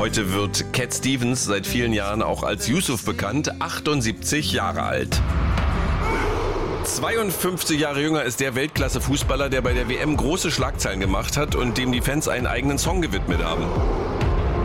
Heute wird Cat Stevens seit vielen Jahren auch als Yusuf bekannt, 78 Jahre alt. 52 Jahre jünger ist der Weltklasse-Fußballer, der bei der WM große Schlagzeilen gemacht hat und dem die Fans einen eigenen Song gewidmet haben.